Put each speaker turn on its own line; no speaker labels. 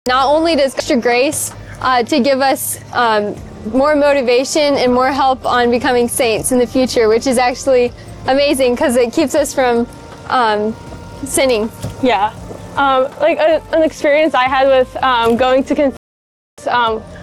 Not only does extra grace to give us more motivation and more help on becoming saints in the future, which is actually amazing because it keeps us from sinning.
Yeah. Like an experience I had with going to confess